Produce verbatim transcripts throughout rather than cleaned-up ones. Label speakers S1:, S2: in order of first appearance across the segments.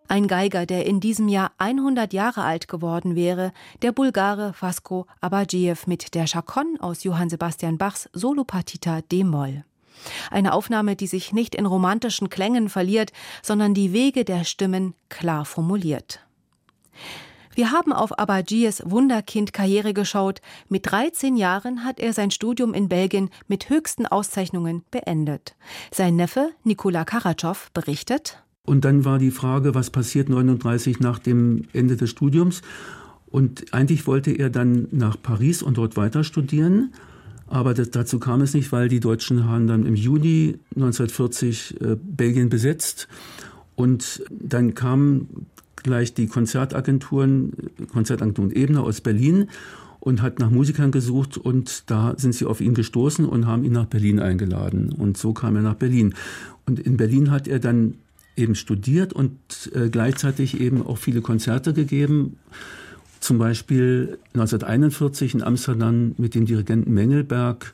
S1: Ein Geiger, der in diesem Jahr hundert Jahre alt geworden wäre, der Bulgare Vasko Abadjiev mit der Chaconne aus Johann Sebastian Bachs Solopartita d-Moll. Eine Aufnahme, die sich nicht in romantischen Klängen verliert, sondern die Wege der Stimmen klar formuliert. Wir haben auf Abadjievs Wunderkind-Karriere geschaut. Mit dreizehn Jahren hat er sein Studium in Belgien mit höchsten Auszeichnungen beendet. Sein Neffe Nikola Karatschov berichtet:
S2: Und dann war die Frage, was passiert neununddreißig nach dem Ende des Studiums? Und eigentlich wollte er dann nach Paris und dort weiter studieren. Aber das, dazu kam es nicht, weil die Deutschen haben dann im Juni neunzehnhundertvierzig äh, Belgien besetzt. Und dann kamen gleich die Konzertagenturen, Konzertagenturen Ebner aus Berlin und hat nach Musikern gesucht. Und da sind sie auf ihn gestoßen und haben ihn nach Berlin eingeladen. Und so kam er nach Berlin. Und in Berlin hat er dann eben studiert und äh, gleichzeitig eben auch viele Konzerte gegeben. Zum Beispiel neunzehnhunderteinundvierzig in Amsterdam mit dem Dirigenten Mengelberg.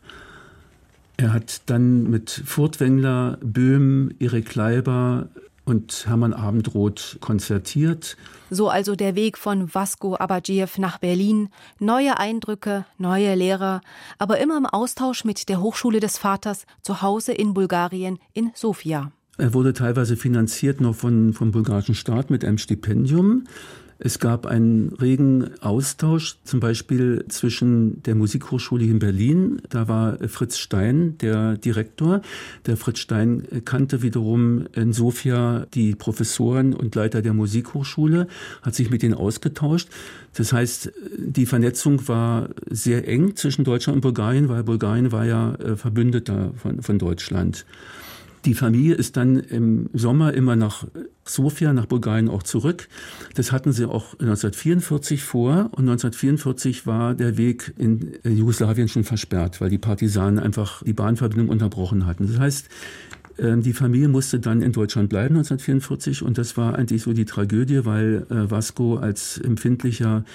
S2: Er hat dann mit Furtwängler, Böhm, Erik Kleiber und Hermann Abendroth konzertiert.
S1: So also der Weg von Vasko Abadjiev nach Berlin. Neue Eindrücke, neue Lehrer, aber immer im Austausch mit der Hochschule des Vaters zu Hause in Bulgarien in Sofia.
S2: Er wurde teilweise finanziert noch von, vom bulgarischen Staat mit einem Stipendium. Es gab einen regen Austausch, zum Beispiel zwischen der Musikhochschule in Berlin. Da war Fritz Stein, der Direktor. Der Fritz Stein kannte wiederum in Sofia die Professoren und Leiter der Musikhochschule, hat sich mit denen ausgetauscht. Das heißt, die Vernetzung war sehr eng zwischen Deutschland und Bulgarien, weil Bulgarien war ja Verbündeter von, von Deutschland. Die Familie ist dann im Sommer immer nach Sofia, nach Bulgarien auch zurück. Das hatten sie auch neunzehnhundertvierundvierzig vor. Und neunzehnhundertvierundvierzig war der Weg in Jugoslawien schon versperrt, weil die Partisanen einfach die Bahnverbindung unterbrochen hatten. Das heißt, die Familie musste dann in Deutschland bleiben neunzehnhundertvierundvierzig. Und das war eigentlich so die Tragödie, weil Vasko als empfindlicher